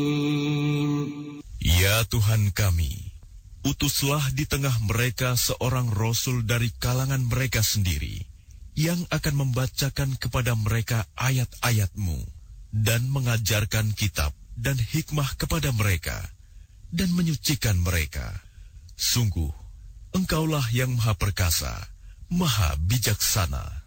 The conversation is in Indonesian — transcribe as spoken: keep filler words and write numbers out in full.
Ya Tuhan kami, utuslah di tengah mereka seorang rasul dari kalangan mereka sendiri, yang akan membacakan kepada mereka ayat-ayat-Mu, dan mengajarkan kitab dan hikmah kepada mereka, dan menyucikan mereka. Sungguh, Engkaulah yang Maha Perkasa, Maha Bijaksana.